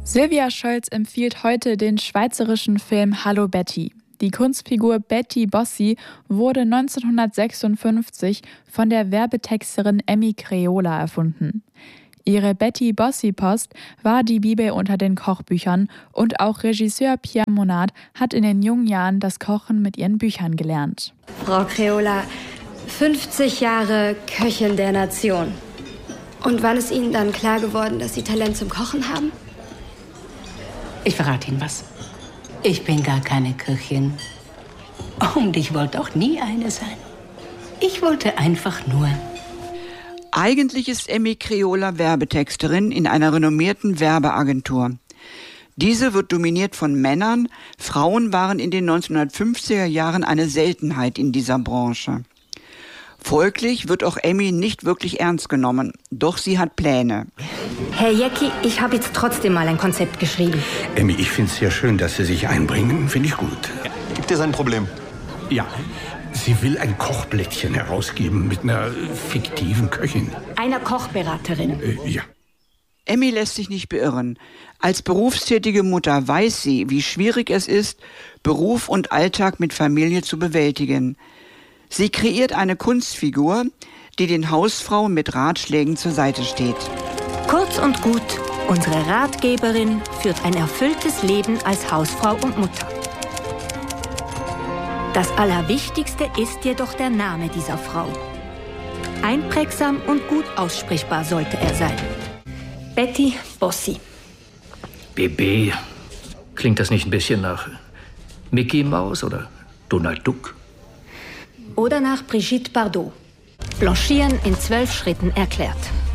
Silvia Scholz empfiehlt heute den schweizerischen Film Hallo Betty. Die Kunstfigur Betty Bossi wurde 1956 von der Werbetexterin Emmy Creola erfunden. Ihre Betty Bossi Post war die Bibel unter den Kochbüchern und auch Regisseur Pierre Monat hat in den jungen Jahren das Kochen mit ihren Büchern gelernt. Frau Creola, 50 Jahre Köchin der Nation. Und wann ist Ihnen dann klar geworden, dass Sie Talent zum Kochen haben? Ich verrate Ihnen was. Ich bin gar keine Köchin. Und ich wollte auch nie eine sein. Ich wollte einfach nur... Eigentlich ist Emmy Creola Werbetexterin in einer renommierten Werbeagentur. Diese wird dominiert von Männern. Frauen waren in den 1950er Jahren eine Seltenheit in dieser Branche. Folglich wird auch Emmy nicht wirklich ernst genommen. Doch sie hat Pläne. Herr Jäcki, ich habe jetzt trotzdem mal ein Konzept geschrieben. Emmy, ich finde es sehr schön, dass Sie sich einbringen. Finde ich gut. Gibt es ein Problem? Ja, sie will ein Kochblättchen herausgeben mit einer fiktiven Köchin. Einer Kochberaterin. Ja. Emmy lässt sich nicht beirren. Als berufstätige Mutter weiß sie, wie schwierig es ist, Beruf und Alltag mit Familie zu bewältigen. Sie kreiert eine Kunstfigur, die den Hausfrauen mit Ratschlägen zur Seite steht. Kurz und gut, unsere Ratgeberin führt ein erfülltes Leben als Hausfrau und Mutter. Das Allerwichtigste ist jedoch der Name dieser Frau. Einprägsam und gut aussprechbar sollte er sein. Betty Bossi. BB. Klingt das nicht ein bisschen nach Mickey Maus oder Donald Duck? Oder nach Brigitte Bardot. Blanchieren in 12 Schritten erklärt.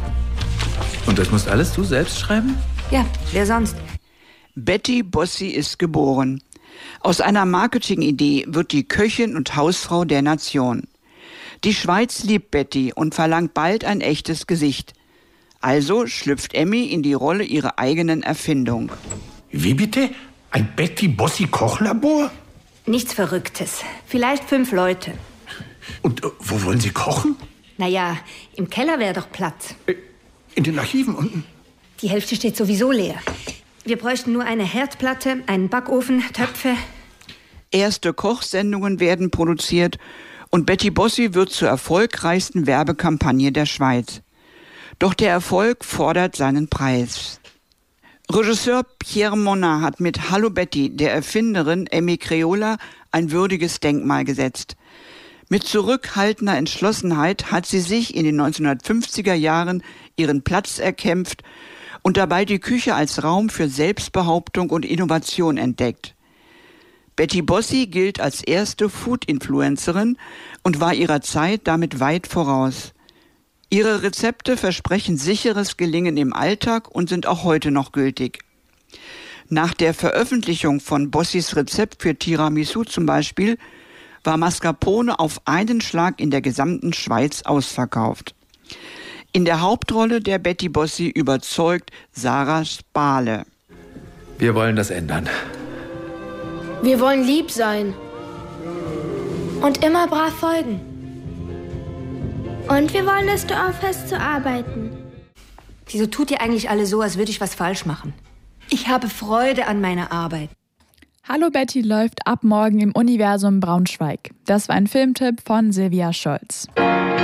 Und das musst alles du selbst schreiben? Ja, wer sonst? Betty Bossi ist geboren. Aus einer Marketingidee wird die Köchin und Hausfrau der Nation. Die Schweiz liebt Betty und verlangt bald ein echtes Gesicht. Also schlüpft Emmy in die Rolle ihrer eigenen Erfindung. Wie bitte? Ein Betty Bossi Kochlabor? Nichts Verrücktes. Vielleicht 5 Leute. Und wo wollen Sie kochen? Naja, im Keller wäre doch Platz. In den Archiven unten? Die Hälfte steht sowieso leer. Wir bräuchten nur eine Herdplatte, einen Backofen, Töpfe. Erste Kochsendungen werden produziert und Betty Bossi wird zur erfolgreichsten Werbekampagne der Schweiz. Doch der Erfolg fordert seinen Preis. Regisseur Pierre Monat hat mit Hallo Betty der Erfinderin Emmy Creola ein würdiges Denkmal gesetzt. Mit zurückhaltender Entschlossenheit hat sie sich in den 1950er Jahren ihren Platz erkämpft und dabei die Küche als Raum für Selbstbehauptung und Innovation entdeckt. Betty Bossi gilt als erste Food-Influencerin und war ihrer Zeit damit weit voraus. Ihre Rezepte versprechen sicheres Gelingen im Alltag und sind auch heute noch gültig. Nach der Veröffentlichung von Bossis Rezept für Tiramisu zum Beispiel war Mascarpone auf einen Schlag in der gesamten Schweiz ausverkauft. In der Hauptrolle der Betty Bossi überzeugt Sarah Spale. Wir wollen das ändern. Wir wollen lieb sein. Und immer brav folgen. Und wir wollen, dass du aufhörst zu arbeiten. Wieso tut ihr eigentlich alle so, als würde ich was falsch machen? Ich habe Freude an meiner Arbeit. Hallo Betty läuft ab morgen im Universum Braunschweig. Das war ein Filmtipp von Silvia Scholz.